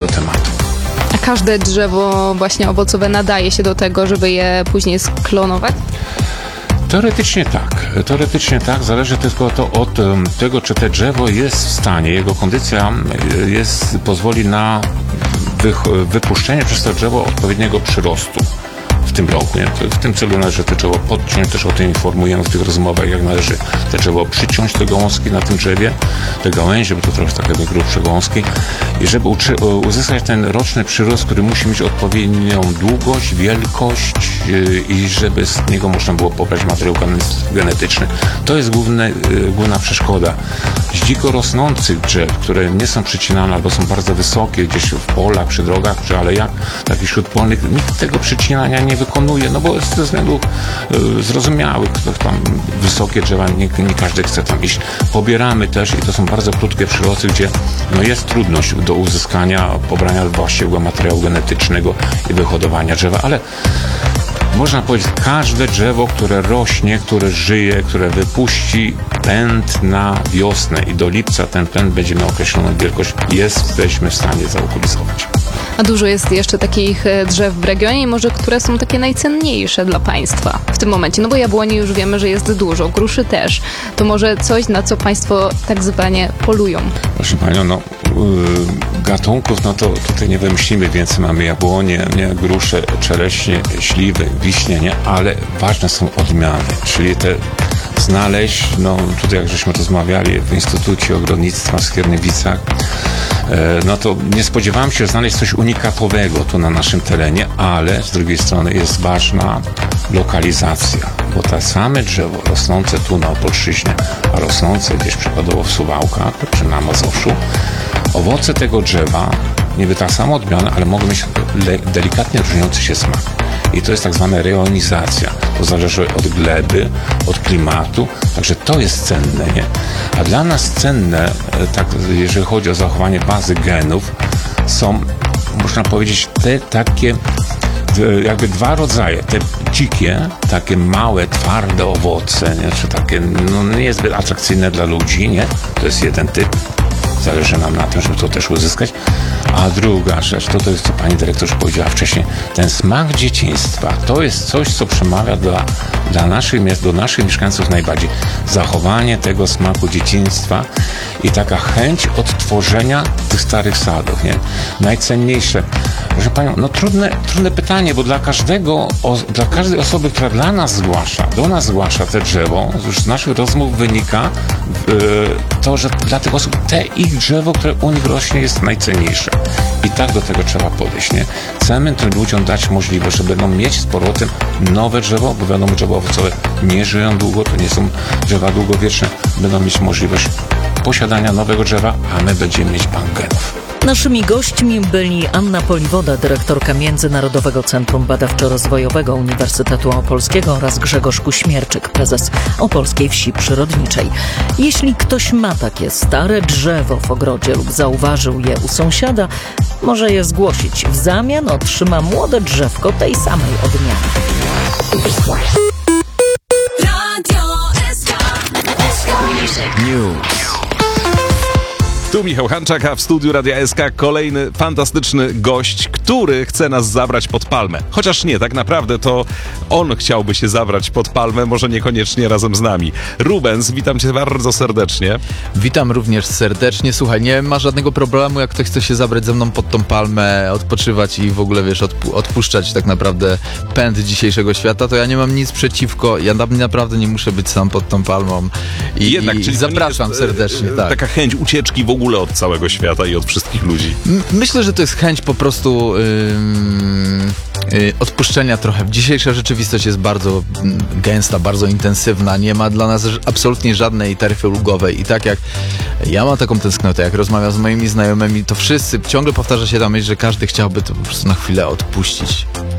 tematu. A każde drzewo właśnie owocowe nadaje się do tego, żeby je później sklonować? Teoretycznie tak, zależy tylko to od tego, czy te drzewo jest w stanie, jego kondycja pozwoli na wypuszczenie przez to drzewo odpowiedniego przyrostu w tym roku. Nie? W tym celu należy te drzewo podciąć, też o tym informujemy w tych rozmowach, jak należy te drzewo przyciąć, te gałązki na tym drzewie, te gałęzie, bo to trochę takie grubsze gałązki, i żeby uzyskać ten roczny przyrost, który musi mieć odpowiednią długość, wielkość i żeby z niego można było pobrać materiał genetyczny. To jest główna przeszkoda. Z dziko rosnących drzew, które nie są przycinane albo są bardzo wysokie, gdzieś w polach, przy drogach, przy alejach, takich śródpolnych, nikt tego przycinania nie wykonuje, no bo ze względów zrozumiałych, tam wysokie drzewa, nie każdy chce tam iść. Pobieramy też i to są bardzo krótkie przyrosty, gdzie jest trudność do uzyskania, pobrania właściwego materiału genetycznego i wyhodowania drzewa, ale można powiedzieć, każde drzewo, które rośnie, które żyje, które wypuści pęd na wiosnę i do lipca ten pęd będzie miał określoną wielkość, jesteśmy w stanie zaokulisować. A dużo jest jeszcze takich drzew w regionie i może które są takie najcenniejsze dla Państwa w tym momencie? No bo jabłoni już wiemy, że jest dużo, gruszy też. To może coś, na co Państwo tak zwanie polują? Proszę Panią, gatunków, to tutaj nie wymyślimy, więc mamy jabłonie, grusze, czereśnie, śliwy, wiśnie, ale ważne są odmiany, czyli te znaleźć, tutaj jak żeśmy rozmawiali w Instytucie Ogrodnictwa w Skierniewicach, to nie spodziewałem się znaleźć coś unikatowego tu na naszym terenie, ale z drugiej strony jest ważna lokalizacja, bo te same drzewo rosnące tu na Opolszczyźnie, a rosnące gdzieś przykładowo w Suwałkach czy na Mazowszu, owoce tego drzewa, niby ta sama odmiana, ale mogą mieć delikatnie różniący się smak. I to jest tak zwana reonizacja. To zależy od gleby, od klimatu, także to jest cenne, nie? A dla nas cenne, tak, jeżeli chodzi o zachowanie bazy genów, są, można powiedzieć, te takie jakby dwa rodzaje. Te dzikie, takie małe, twarde owoce, nie? Czy takie niezbyt atrakcyjne dla ludzi, nie? To jest jeden typ. Zależy nam na tym, żeby to też uzyskać. A druga rzecz, to jest, co pani dyrektor już powiedziała wcześniej, ten smak dzieciństwa, to jest coś, co przemawia do naszych mieszkańców najbardziej. Zachowanie tego smaku dzieciństwa i taka chęć odtworzenia tych starych sadów, nie? Najcenniejsze. Proszę panią, trudne pytanie, bo dla każdej osoby, która do nas zgłasza te drzewo, już z naszych rozmów wynika to, że dla tych osób ich drzewo, które u nich rośnie, jest najcenniejsze. I tak do tego trzeba podejść, nie? Chcemy tym ludziom dać możliwość, że będą mieć z powrotem nowe drzewo, bo wiadomo, drzewa owocowe nie żyją długo, to nie są drzewa długowieczne, będą mieć możliwość posiadania nowego drzewa, a my będziemy mieć bank genów. Naszymi gośćmi byli Anna Poliwoda, dyrektorka Międzynarodowego Centrum Badawczo-Rozwojowego Uniwersytetu Opolskiego, oraz Grzegorz Kuśmierczyk, prezes Opolskiej Wsi Przyrodniczej. Jeśli ktoś ma takie stare drzewo w ogrodzie lub zauważył je u sąsiada, może je zgłosić. W zamian otrzyma młode drzewko tej samej odmiany. News. Tu Michał Hanczak, a w studiu Radia SK kolejny fantastyczny gość, który chce nas zabrać pod palmę. Chociaż nie, tak naprawdę to on chciałby się zabrać pod palmę, może niekoniecznie razem z nami. Rubens, witam cię bardzo serdecznie. Witam również serdecznie. Słuchaj, nie ma żadnego problemu, jak ktoś chce się zabrać ze mną pod tą palmę, odpoczywać i w ogóle, odpuszczać tak naprawdę pęd dzisiejszego świata, to ja nie mam nic przeciwko. Ja naprawdę nie muszę być sam pod tą palmą. I zapraszam serdecznie. Tak. Taka chęć ucieczki w ogóle od całego świata i od wszystkich ludzi. Myślę, że to jest chęć po prostu odpuszczenia trochę. Dzisiejsza rzeczywistość jest bardzo gęsta, bardzo intensywna. Nie ma dla nas absolutnie żadnej taryfy ulgowej. I tak jak ja mam taką tęsknotę, jak rozmawiam z moimi znajomymi, to wszyscy, ciągle powtarza się ta myśl, że każdy chciałby to po prostu na chwilę odpuścić.